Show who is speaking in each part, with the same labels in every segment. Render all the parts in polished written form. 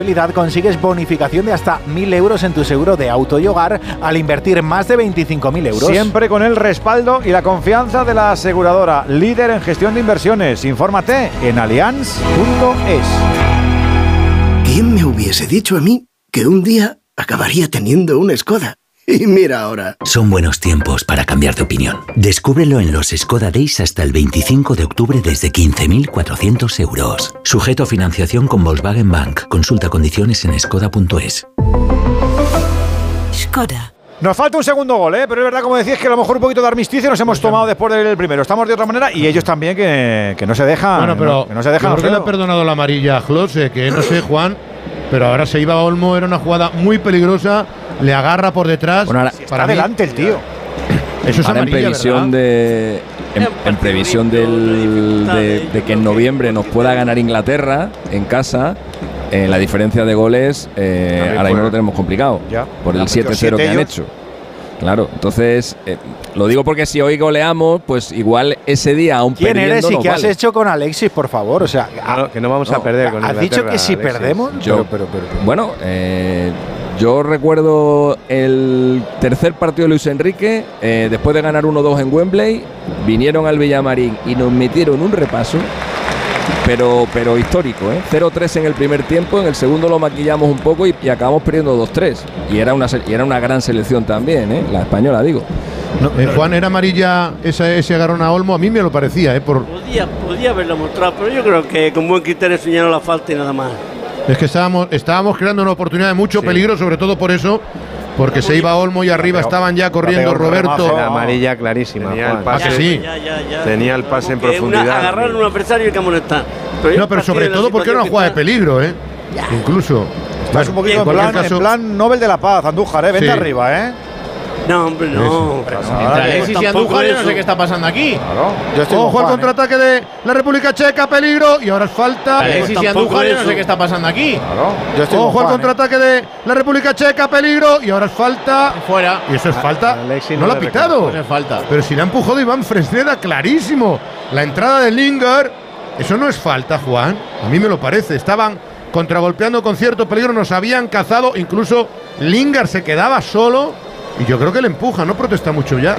Speaker 1: Consigues bonificación de hasta 1.000 euros en tu seguro de auto y hogar al invertir más de 25.000 euros.
Speaker 2: Siempre con el respaldo y la confianza de la aseguradora, líder en gestión de inversiones. Infórmate en allianz.es.
Speaker 3: ¿Quién me hubiese dicho a mí que un día acabaría teniendo una Skoda? Y mira ahora.
Speaker 4: Son buenos tiempos para cambiar de opinión. Descúbrelo en los Skoda Days hasta el 25 de octubre desde 15.400 euros. Sujeto a financiación con Volkswagen Bank. Consulta condiciones en skoda.es.
Speaker 5: Skoda.
Speaker 2: Nos falta un segundo gol, pero es verdad, como decías, que a lo mejor un poquito de armisticio nos hemos tomado después del primero. Estamos de otra manera y ellos también que no se dejan.
Speaker 6: Bueno, pero
Speaker 2: que no se dejan.
Speaker 6: yo creo que le ha perdonado la amarilla a Klose, que no sé, Juan, pero ahora se iba a Olmo, era una jugada muy peligrosa, le agarra por detrás.
Speaker 2: Bueno, ahora está adelante el tío.
Speaker 6: Eso es
Speaker 7: ahora
Speaker 6: amarilla,
Speaker 7: en previsión de que en noviembre nos pueda ganar Inglaterra en casa. La diferencia de goles ahora mismo lo tenemos complicado por el 7-0 que han hecho. Claro, entonces lo digo porque si hoy goleamos, pues igual ese día aún
Speaker 1: ¿Quién
Speaker 7: perdiendo
Speaker 1: eres y qué has
Speaker 7: vale.
Speaker 1: hecho con Alexis, por favor? O sea,
Speaker 8: que no vamos a perder con
Speaker 1: ¿has dicho que si perdemos?
Speaker 7: Bueno, yo recuerdo el tercer partido de Luis Enrique, después de ganar 1-2 en Wembley, vinieron al Villamarín y nos metieron un repaso. Pero histórico, 0-3 en el primer tiempo, en el segundo lo maquillamos un poco y acabamos perdiendo 2-3. Y era una gran selección también, la española, digo.
Speaker 6: No, Juan, ¿era amarilla ese agarrón a Olmo? A mí me lo parecía,
Speaker 9: Podía haberlo mostrado, pero yo creo que con buen criterio señaló la falta y nada más.
Speaker 6: Es que estábamos creando una oportunidad de mucho peligro, sobre todo por eso, porque se iba Olmo y arriba estaban ya corriendo Roberto.
Speaker 8: La amarilla clarísima. Tenía el
Speaker 6: pase,
Speaker 8: tenía el pase en profundidad.
Speaker 9: Agarrar a un adversario y que amonestar.
Speaker 6: No, pero sobre todo porque era una jugada de peligro, incluso.
Speaker 2: Estás un poquito en plan Nobel de la Paz, Andújar, vente arriba,
Speaker 9: No, hombre, no.
Speaker 10: Entre Alexis y Andújar, yo no sé qué está pasando aquí.
Speaker 6: Claro. Ojo al contraataque de la República Checa, peligro, y ahora es falta.
Speaker 10: Alexis y Andújar, yo no sé qué está pasando aquí.
Speaker 6: Ojo al contraataque de la República Checa, peligro, y ahora es falta.
Speaker 10: Fuera.
Speaker 6: Y eso es falta. No lo ha pitado.
Speaker 10: Pues es falta.
Speaker 6: Pero si le ha empujado Iván Fresneda, clarísimo. La entrada de Lingard, eso no es falta, Juan. A mí me lo parece. Estaban contragolpeando con cierto peligro, nos habían cazado, incluso Lingard se quedaba solo. Y yo creo que le empuja, no protesta mucho ya.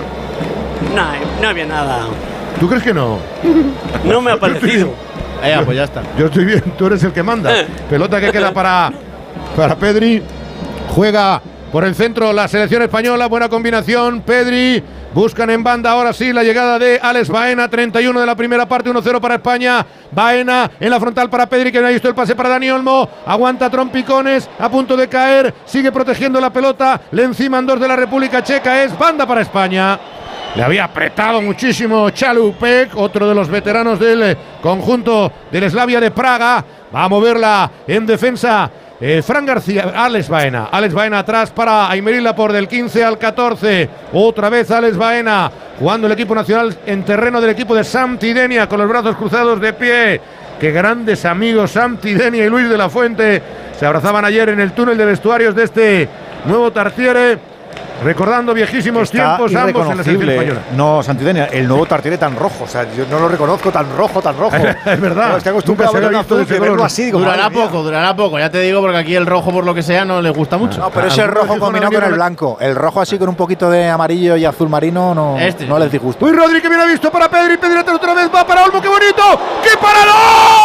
Speaker 9: No había nada.
Speaker 6: ¿Tú crees que no?
Speaker 9: No me ha parecido.
Speaker 10: Pues ya está.
Speaker 6: Yo estoy bien, tú eres el que manda. Pelota que queda para Pedri. Juega por el centro la selección española. Buena combinación. Pedri. Buscan en banda ahora sí la llegada de Alex Baena. 31 de la primera parte, 1-0 para España. Baena en la frontal para Pedri, que no ha visto el pase para Dani Olmo. Aguanta trompicones, a punto de caer. Sigue protegiendo la pelota. Le enciman dos de la República Checa. Es banda para España. Le había apretado muchísimo Chalupek, otro de los veteranos del conjunto del Slavia de Praga. Va a moverla en defensa Fran García, Alex Baena atrás para Aymeric Laporte del 15 al 14. Otra vez Alex Baena jugando el equipo nacional en terreno del equipo de Sampdoria con los brazos cruzados de pie. Qué grandes amigos Sampdoria y Luis de la Fuente se abrazaban ayer en el túnel de vestuarios de este nuevo Tartiere. Recordando viejísimos tiempos ambos en la selección española.
Speaker 2: No, Sampdoria, el nuevo Tartiere tan rojo. O sea, yo no lo reconozco tan rojo.
Speaker 6: Es verdad.
Speaker 2: No, estoy acostumbrado a ver un azul que verlo así. Digo,
Speaker 10: durará poco, ya te digo, porque aquí el rojo, por lo que sea, no le gusta mucho.
Speaker 1: No, pero ese rojo combinado con el blanco. El rojo así con un poquito de amarillo y azul marino no les disgusta.
Speaker 6: Uy, Rodri, que bien ha visto para Pedri. Pedri otra vez va para Olmo. ¡Qué bonito! ¡Qué paradón!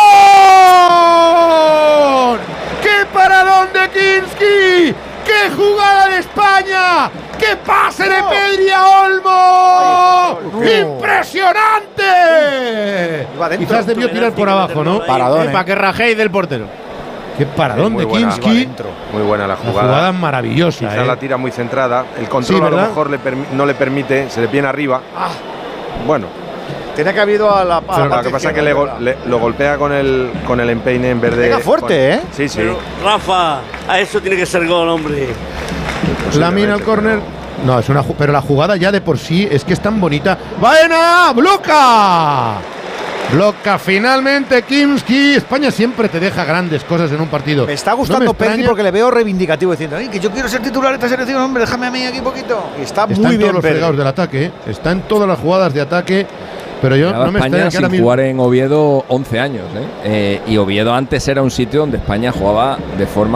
Speaker 6: ¡Qué paradón de Kinski! ¡Qué jugada de España! ¡Qué pase de Pedri a Olmo! ¡Impresionante! Quizás debió tirar por abajo, ¿no?
Speaker 10: Paradón, para que rajéis del portero.
Speaker 6: ¡Qué paradón de Kinski!
Speaker 8: Muy buena la jugada.
Speaker 6: La jugada maravillosa.
Speaker 8: Quizás la tira muy centrada. El control a lo mejor no le permite, se le viene arriba. Bueno.
Speaker 2: Tenía que haber ido a la
Speaker 8: lo que pasa es que lo golpea con el empeine en vez de.
Speaker 2: Pega fuerte,
Speaker 8: Sí.
Speaker 9: Pero, Rafa, a eso tiene que ser gol, hombre.
Speaker 6: Lamina al córner. No, pero la jugada ya de por sí es que es tan bonita. ¡Baena! ¡Bloca! Bloca finalmente Kinski. España siempre te deja grandes cosas en un partido.
Speaker 2: Me está gustando Pedri porque le veo reivindicativo diciendo que yo quiero ser titular de esta selección, hombre, déjame a mí aquí un poquito. Está muy bien
Speaker 6: en todos los fregados del ataque, está en todas las jugadas de ataque. Pero yo
Speaker 7: no me España sin jugar en Oviedo 11 años, y Oviedo antes era un sitio donde España jugaba de forma